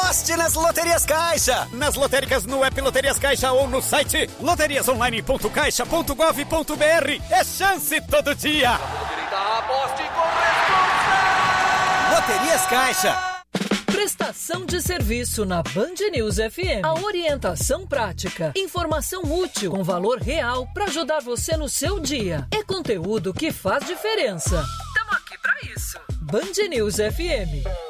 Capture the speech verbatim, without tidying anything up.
Aposte nas Loterias Caixa. Nas lotéricas no app Loterias Caixa ou no site loterias online ponto caixa ponto gov ponto br. É chance todo dia. Aposte com Loterias Caixa. Prestação de serviço na Band News F M. A orientação prática, informação útil com valor real para ajudar você no seu dia. É conteúdo que faz diferença. Estamos aqui para isso. Band News F M.